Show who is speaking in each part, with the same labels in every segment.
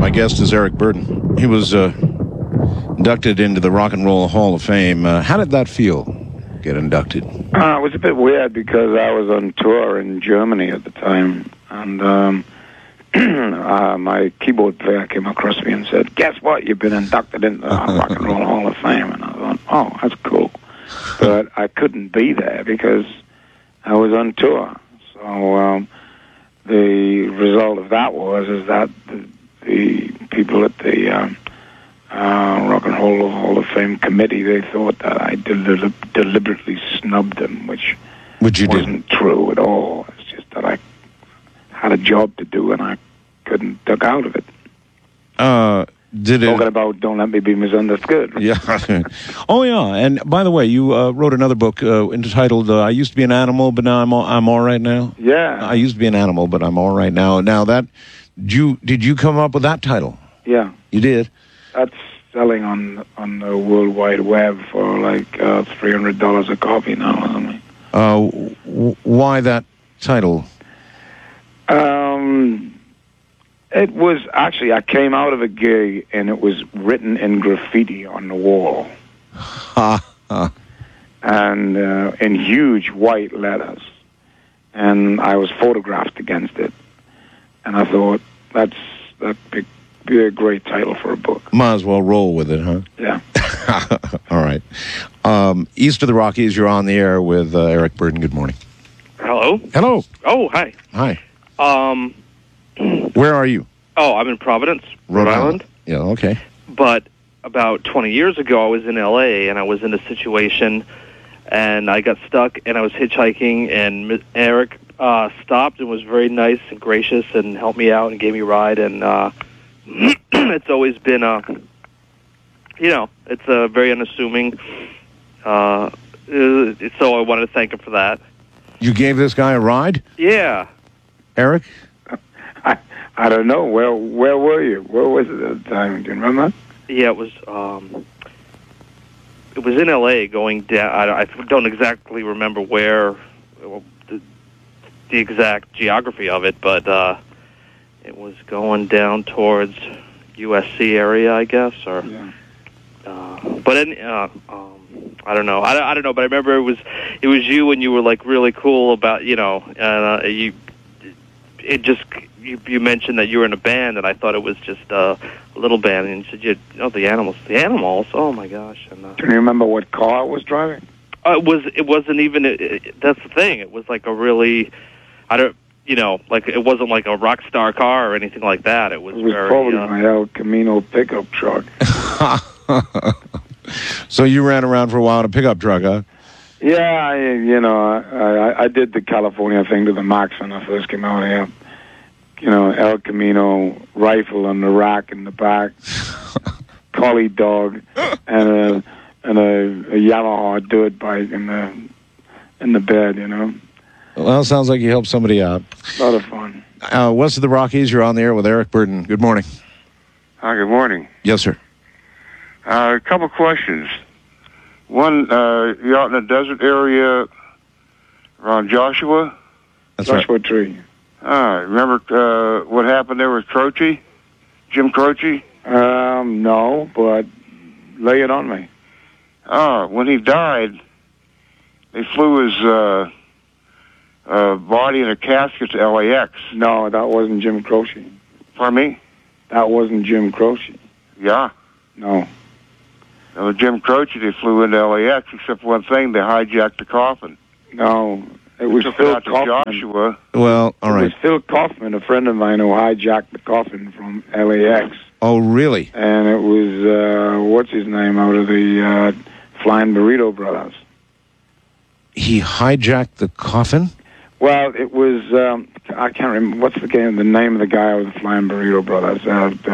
Speaker 1: My guest is Eric Burdon. He was inducted into the Rock and Roll Hall of Fame. How did that feel, get inducted?
Speaker 2: It was a bit weird because I was on tour in Germany at the time, and my keyboard player came across me and said, "Guess what? You've been inducted into the Rock and Roll Hall of Fame." And I thought, "Oh, that's cool." But I couldn't be there because I was on tour. So the result of that is that the people at the Rock and Roll Hall of Fame committee, they thought that I deliberately snubbed them, which wasn't true at all. It's just that I had a job to do and I couldn't duck out of it. Talking about Don't Let Me Be Misunderstood.
Speaker 1: Yeah. Oh, yeah. And by the way, you wrote another book entitled I Used to Be an Animal, but now I'm all right now.
Speaker 2: Yeah.
Speaker 1: I used to be an animal, but I'm all right now. Now, did you come up with that title?
Speaker 2: Yeah.
Speaker 1: You did?
Speaker 2: That's selling on the World Wide Web for like $300 a copy now or something.
Speaker 1: Why that title?
Speaker 2: It was actually, I came out of a gig and it was written in graffiti on the wall. And in huge white letters. And I was photographed against it. And I thought, that'd be a great title for a book.
Speaker 1: Might as well roll with it, huh?
Speaker 2: Yeah.
Speaker 1: All right. East of the Rockies, you're on the air with Eric Burdon. Good morning.
Speaker 3: Hello?
Speaker 1: Hello.
Speaker 3: Oh, hi.
Speaker 1: Hi. Where are you?
Speaker 3: Oh, I'm in Providence, Rhode Island.
Speaker 1: Yeah, okay.
Speaker 3: But about 20 years ago, I was in L.A., and I was in a situation, and I got stuck, and I was hitchhiking, and Eric stopped and was very nice and gracious and helped me out and gave me a ride, and it's always been it's a very unassuming, so I wanted to thank him for that.
Speaker 1: You gave this guy a ride?
Speaker 3: Yeah.
Speaker 1: Eric?
Speaker 2: I don't know. Where were you? Where was it at the time? Do you remember?
Speaker 3: Yeah, it was in L.A. going down. I don't exactly remember where, the exact geography of it, but it was going down towards USC area, I guess, or.
Speaker 2: Yeah.
Speaker 3: I don't know. I don't know, but I remember it was you, and you were like really cool about you mentioned that you were in a band, and I thought it was just a little band, and you said, the Animals. Oh my gosh! And,
Speaker 2: do you remember what car it was driving?
Speaker 3: It wasn't even. That's the thing. It was like a really, it wasn't like a rock star car or anything like that. It was
Speaker 2: probably my El Camino pickup truck.
Speaker 1: So you ran around for a while in a pickup truck, huh?
Speaker 2: Yeah, I did the California thing to the max when I first came out here. El Camino rifle on the rack in the back, collie dog, and a Yamaha dirt bike in the bed.
Speaker 1: Well, it sounds like you helped somebody out.
Speaker 2: A lot of fun.
Speaker 1: West of the Rockies, you're on the air with Eric Burdon. Good morning.
Speaker 4: Hi, good morning.
Speaker 1: Yes, sir.
Speaker 4: A couple questions. One, you're out in the desert area around Joshua?
Speaker 1: That's
Speaker 2: Joshua
Speaker 1: right.
Speaker 2: Tree.
Speaker 4: Remember what happened there with Croce? Jim Croce?
Speaker 2: No, but lay it on me.
Speaker 4: When he died, they flew his body in a casket to LAX.
Speaker 2: No, that wasn't Jim Croce.
Speaker 4: Pardon me?
Speaker 2: That wasn't Jim Croce.
Speaker 4: Yeah.
Speaker 2: No.
Speaker 4: It was Jim Croce. They flew into LAX, except one thing, they hijacked the coffin.
Speaker 2: No, it was Phil Kaufman.
Speaker 4: Joshua.
Speaker 1: Well, all right.
Speaker 2: It was Phil Kaufman, a friend of mine, who hijacked the coffin from LAX.
Speaker 1: Oh, really?
Speaker 2: And it was, what's his name, out of the Flying Burrito Brothers.
Speaker 1: He hijacked the coffin?
Speaker 2: Well, it was, I can't remember, what's the name of the guy out of the Flying Burrito Brothers?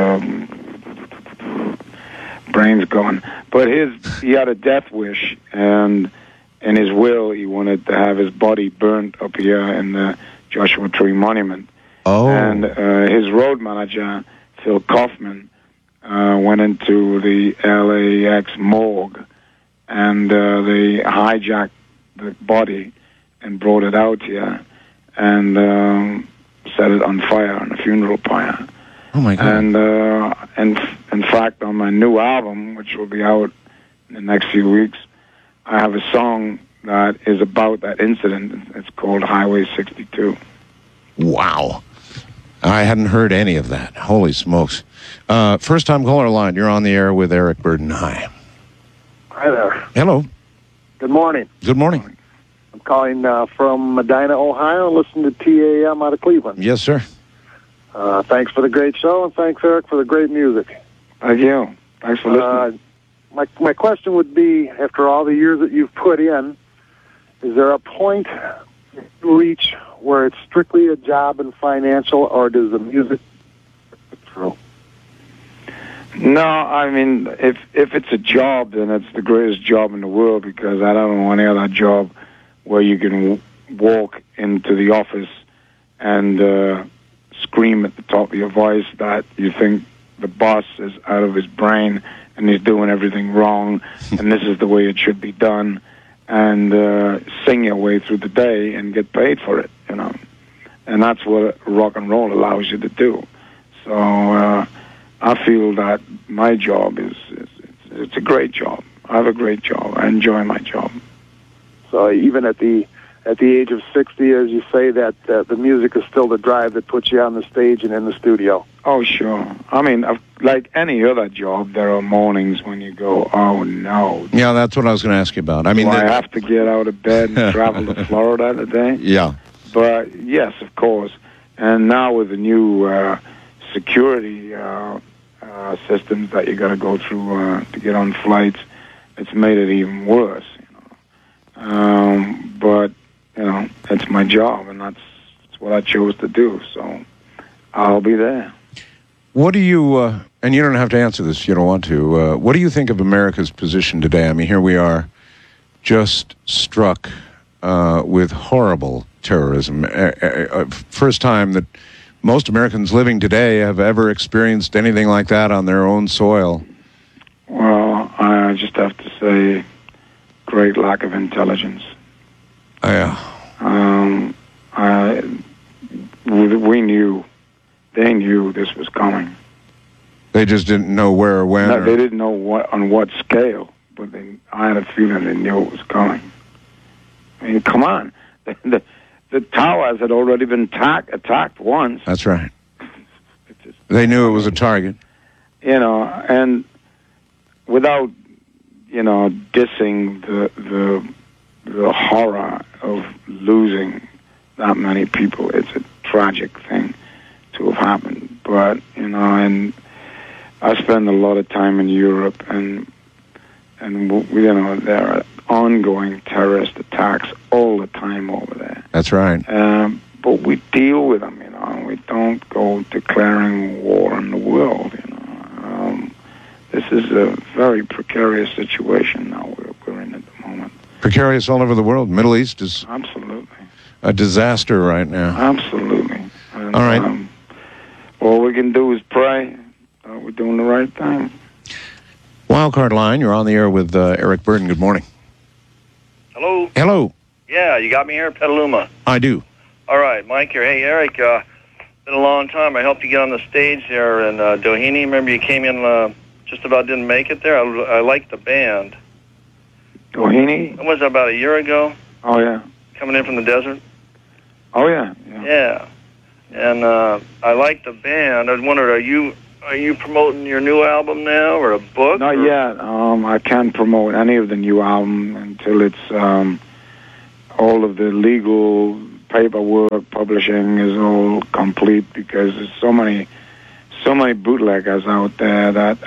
Speaker 2: Brain's gone. But he had a death wish, and in his will, he wanted to have his body burnt up here in the Joshua Tree Monument.
Speaker 1: Oh.
Speaker 2: And his road manager, Phil Kaufman, went into the LAX morgue, and they hijacked the body and brought it out here and set it on fire on a funeral pyre.
Speaker 1: Oh my God!
Speaker 2: And in fact, on my new album, which will be out in the next few weeks, I have a song that is about that incident. It's called Highway 62.
Speaker 1: Wow. I hadn't heard any of that. Holy smokes. First-time caller line. You're on the air with Eric Burden. Hi.
Speaker 5: Hi there.
Speaker 1: Hello.
Speaker 5: Good morning.
Speaker 1: Good morning.
Speaker 5: I'm calling from Medina, Ohio, and listening to TAM out of Cleveland.
Speaker 1: Yes, sir.
Speaker 5: Thanks for the great show, and thanks, Eric, for the great music.
Speaker 2: Thank you. Thanks for listening.
Speaker 5: My question would be, after all the years that you've put in, is there a point you reach where it's strictly a job and financial, or does the music through?
Speaker 2: No, I mean, if it's a job, then it's the greatest job in the world, because I don't know any other job where you can walk into the office and scream at the top of your voice that you think the boss is out of his brain and he's doing everything wrong, and this is the way it should be done, and sing your way through the day and get paid for it, you know. And that's what rock and roll allows you to do. So I feel that my job it's a great job. I have a great job. I enjoy my job.
Speaker 5: So even at the age of 60, as you say, that the music is still the drive that puts you on the stage and in the studio.
Speaker 2: Oh, sure. I mean, like any other job, there are mornings when you go, oh, no.
Speaker 1: Yeah, that's what I was going to ask you about. I mean,
Speaker 2: I have to get out of bed and travel to Florida today?
Speaker 1: Yeah.
Speaker 2: But, yes, of course. And now with the new security systems that you got to go through to get on flights, it's made it even worse, you know. But, you know, it's my job, and that's what I chose to do, so I'll be there.
Speaker 1: What do you, and you don't have to answer this if you don't want to, what do you think of America's position today? I mean, here we are, just struck with horrible terrorism. First time that most Americans living today have ever experienced anything like that on their own soil.
Speaker 2: Well, I just have to say, great lack of intelligence. We knew, they knew this was coming.
Speaker 1: They just didn't know where or when?
Speaker 2: No, they didn't know on what scale, but I had a feeling they knew it was coming. I mean, come on. The towers had already been attacked once.
Speaker 1: That's right. They knew it was a target.
Speaker 2: You know, and without, you know, dissing the horror of losing that many people, it's a tragic thing to have happened. But, you know, and I spend a lot of time in Europe, and you know, there are ongoing terrorist attacks all the time over there.
Speaker 1: That's right.
Speaker 2: But we deal with them, you know, and we don't go declaring war on the world, you know. This is a very precarious situation now we're in at the moment.
Speaker 1: Precarious all over the world. Middle East is
Speaker 2: absolutely
Speaker 1: a disaster right now.
Speaker 2: Absolutely. And,
Speaker 1: all right.
Speaker 2: All we can do is pray that we're doing the right thing.
Speaker 1: Wildcard line, you're on the air with Eric Burden. Good morning.
Speaker 6: Hello?
Speaker 1: Hello.
Speaker 6: Yeah, you got me here, Petaluma.
Speaker 1: I do.
Speaker 6: All right, Mike here. Hey, Eric, been a long time. I helped you get on the stage there in Doheny. Remember you came in, just about didn't make it there? I liked the band.
Speaker 2: Doheny?
Speaker 6: What was that, about a year ago?
Speaker 2: Oh, yeah.
Speaker 6: Coming in from the desert?
Speaker 2: Oh, yeah.
Speaker 6: Yeah. And I liked the band. I was wondering, are you promoting your new album now, or a book?
Speaker 2: Not yet. I can't promote any of the new album until it's all of the legal paperwork, publishing is all complete, because there's so many bootleggers out there that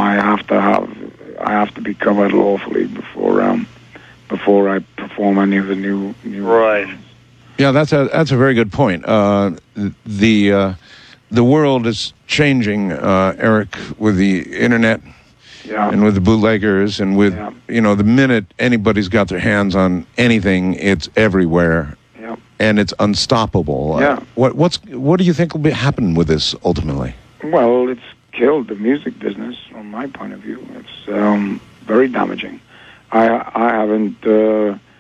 Speaker 2: I have to be covered lawfully before I perform any of the new
Speaker 6: right.
Speaker 2: Albums.
Speaker 1: Yeah, that's a very good point. The world is changing, Eric, with the internet,
Speaker 2: yeah,
Speaker 1: and with the bootleggers, and with you know, the minute anybody's got their hands on anything, it's everywhere, and it's unstoppable.
Speaker 2: Yeah.
Speaker 1: What do you think will happen with this ultimately?
Speaker 2: Well, it's killed the music business from my point of view. It's very damaging. I haven't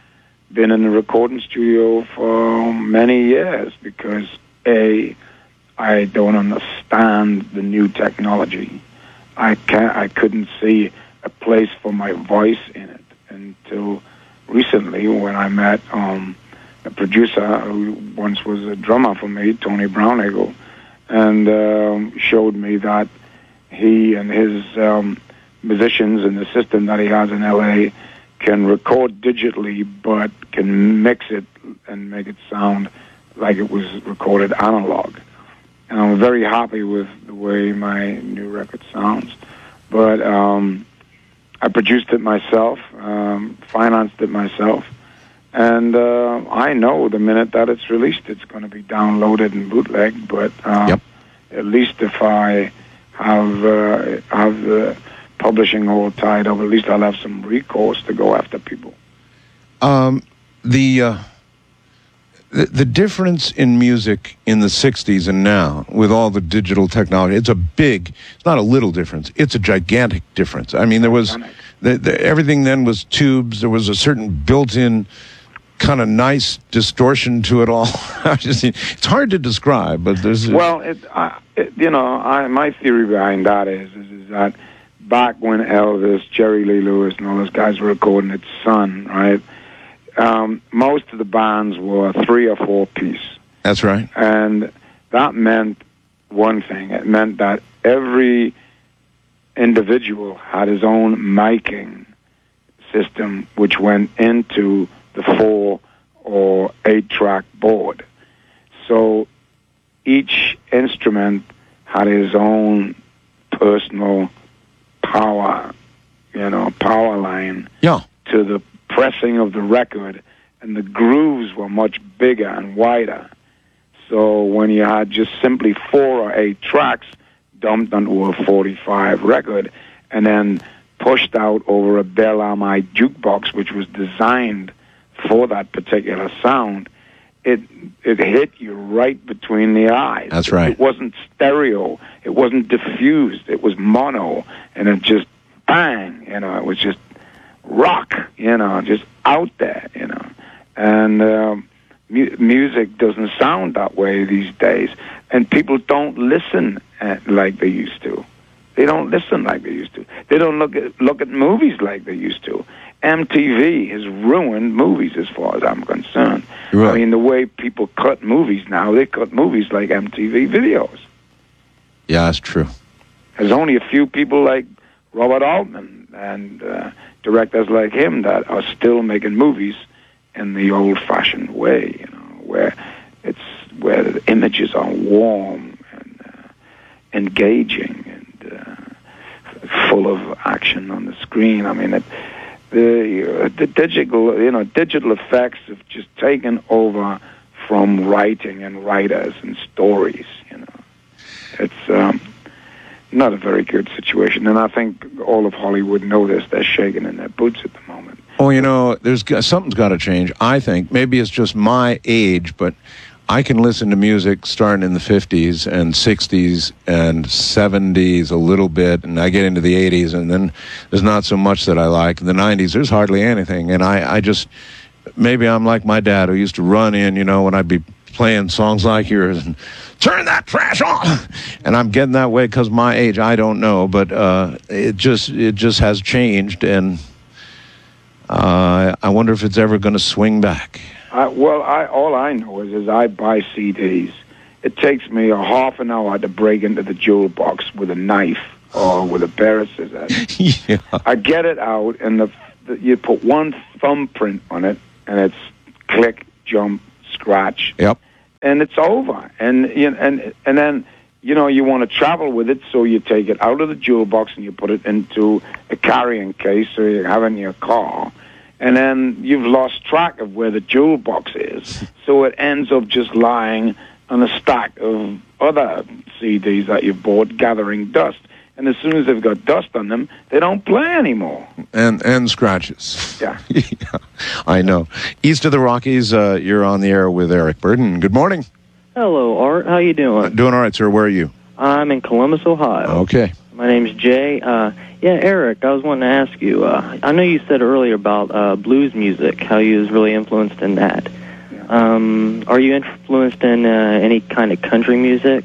Speaker 2: been in the recording studio for many years because I don't understand the new technology. I couldn't see a place for my voice in it until recently when I met a producer who once was a drummer for me, Tony Browneagle, and showed me that he and his musicians and the system that he has in L.A. can record digitally, but can mix it and make it sound like it was recorded analog. And I'm very happy with the way my new record sounds. But I produced it myself, financed it myself, and I know the minute that it's released, it's going to be downloaded and bootlegged. But at least if I have the publishing all tied up, at least I'll have some recourse to go after people.
Speaker 1: The difference in music in the 60s and now, with all the digital technology, it's not a little difference, it's a gigantic difference. I mean, there was, everything then was tubes, there was a certain built-in kind of nice distortion to it all. It's hard to describe, but there's...
Speaker 2: Well, my theory behind that is that back when Elvis, Jerry Lee Lewis, and all those guys were recording at Sun, right? Most of the bands were 3 or 4 piece.
Speaker 1: That's right.
Speaker 2: And that meant one thing. It meant that every individual had his own miking system, which went into the 4 or 8-track board. So each instrument had his own personal power line to the pressing of the record, and the grooves were much bigger and wider. So when you had just simply 4 or 8 tracks dumped onto a 45 record and then pushed out over a Bell Ami jukebox, which was designed for that particular sound, it hit you right between the eyes.
Speaker 1: That's right.
Speaker 2: It wasn't stereo. It wasn't diffused. It was mono, and it just bang. It was just rock. Just out there. And music doesn't sound that way these days, and people don't listen like they used to. They don't listen like they used to. They don't look at movies like they used to. MTV has ruined movies as far as I'm concerned.
Speaker 1: Right.
Speaker 2: I mean, the way people cut movies now, they cut movies like MTV videos.
Speaker 1: Yeah, that's true.
Speaker 2: There's only a few people like Robert Altman and directors like him that are still making movies in the old-fashioned way, where the images are warm and engaging and full of action on the screen. I mean, the digital effects have just taken over from writing and writers and stories. It's not a very good situation, and I think all of Hollywood know this. They're shaking in their boots at the moment.
Speaker 1: Oh, something's got to change. I think maybe it's just my age, but I can listen to music starting in the 50s and 60s and 70s a little bit, and I get into the 80s, and then there's not so much that I like. In the 90s, there's hardly anything, and I just, maybe I'm like my dad who used to run in, when I'd be playing songs like yours and turn that trash on, and I'm getting that way because my age. I don't know, but it just has changed, and I wonder if it's ever going to swing back.
Speaker 2: All I know is I buy CDs. It takes me a half an hour to break into the jewel box with a knife or with a pair of scissors.
Speaker 1: Yeah.
Speaker 2: I get it out, and you put one thumbprint on it, and it's click, jump, scratch.
Speaker 1: Yep.
Speaker 2: And it's over. And then you want to travel with it, so you take it out of the jewel box and you put it into a carrying case, so you have it in your car. And then you've lost track of where the jewel box is, so it ends up just lying on a stack of other CDs that you've bought, gathering dust. And as soon as they've got dust on them, they don't play anymore.
Speaker 1: And scratches.
Speaker 2: Yeah.
Speaker 1: Yeah, I know. East of the Rockies, you're on the air with Eric Burden. Good morning.
Speaker 7: Hello, Art. How you doing?
Speaker 1: Doing all right, sir. Where are you?
Speaker 7: I'm in Columbus, Ohio.
Speaker 1: Okay.
Speaker 7: My name's Jay. Eric, I was wanting to ask you, I know you said earlier about blues music, how you was really influenced in that. Yeah. Are you influenced in any kind of country music?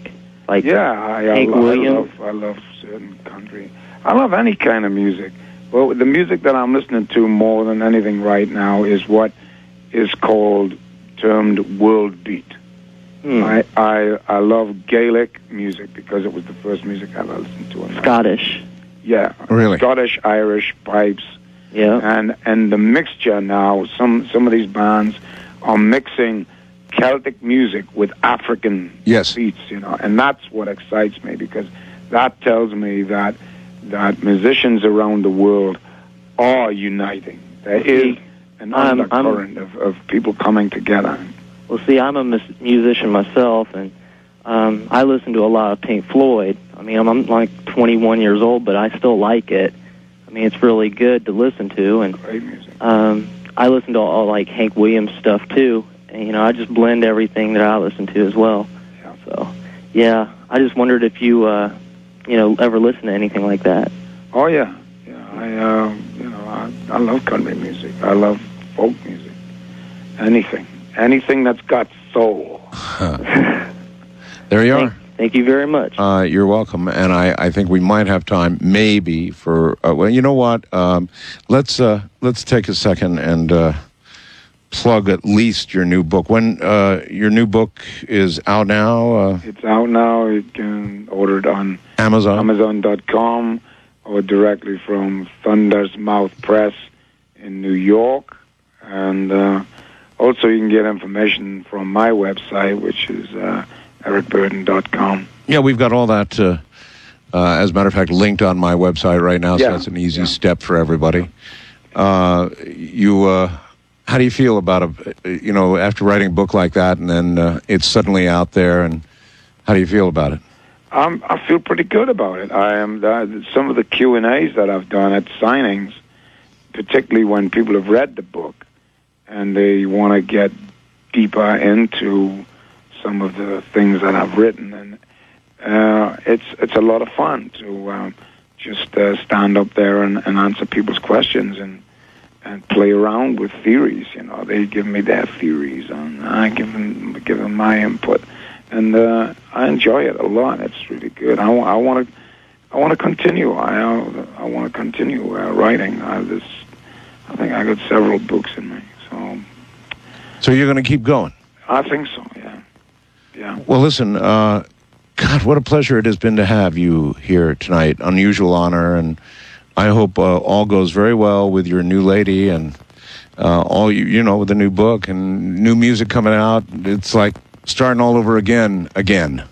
Speaker 7: Like
Speaker 2: I
Speaker 7: Hank Williams?
Speaker 2: I love certain country. I love any kind of music. Well, the music that I'm listening to more than anything right now is what is termed world beat. I love Gaelic music because it was the first music I ever listened to.
Speaker 7: Scottish.
Speaker 2: Yeah.
Speaker 1: Really?
Speaker 2: Scottish, Irish, pipes.
Speaker 7: Yeah.
Speaker 2: And the mixture now, some of these bands are mixing Celtic music with African beats, and that's what excites me, because that tells me that musicians around the world are uniting. There is an undercurrent of people coming together.
Speaker 7: Well, see, I'm a musician myself, and I listen to a lot of Pink Floyd. I mean, I'm like 21 years old, but I still like it. I mean, it's really good to listen to, and
Speaker 2: great music.
Speaker 7: I listen to all like Hank Williams stuff too, and I just blend everything that I listen to as well.
Speaker 2: Yeah.
Speaker 7: So, yeah, I just wondered if you ever listen to anything like that.
Speaker 2: Oh yeah. I love country music. I love folk music. Anything that's got soul.
Speaker 1: There you are.
Speaker 7: Thank you very much.
Speaker 1: You're welcome. And I think we might have time, maybe, for well, you know what? Let's take a second and plug at least your new book. When your new book is out now?
Speaker 2: It's out now. You can order it on Amazon.com or directly from Thunder's Mouth Press in New York. And also you can get information from my website, which is ericburden.com.
Speaker 1: Yeah, we've got all that, as a matter of fact, linked on my website right now, so that's an easy step for everybody. How do you feel about after writing a book like that, and then it's suddenly out there, and how do you feel about it?
Speaker 2: I feel pretty good about it. I am some of the Q&As that I've done at signings, particularly when people have read the book and they want to get deeper into some of the things that I've written, and it's a lot of fun to just stand up there and answer people's questions and play around with theories. They give me their theories, and I give them my input, and I enjoy it a lot. It's really good. I want to continue. I want to continue writing. I think I got several books in me.
Speaker 1: So you're going to keep going?
Speaker 2: I think so. Yeah.
Speaker 1: Well, listen, God, what a pleasure it has been to have you here tonight. Unusual honor, and I hope all goes very well with your new lady and all with the new book and new music coming out. It's like starting all over again.
Speaker 2: Again.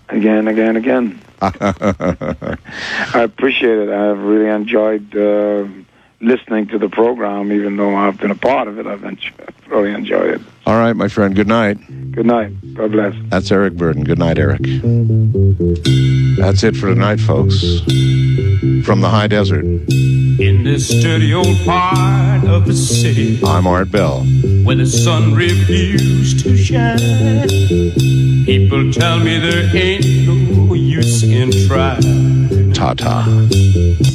Speaker 2: I appreciate it. I've really enjoyed listening to the program, even though I've been a part of it. I've really enjoyed it.
Speaker 1: All right, my friend. Good night.
Speaker 2: Good night. God bless.
Speaker 1: That's Eric Burden. Good night, Eric. That's it for tonight, folks. From the high desert.
Speaker 8: In this dirty old part of the city,
Speaker 1: I'm Art Bell.
Speaker 8: where the sun refused to shine, people tell me there ain't no use in trying.
Speaker 1: Ta-ta.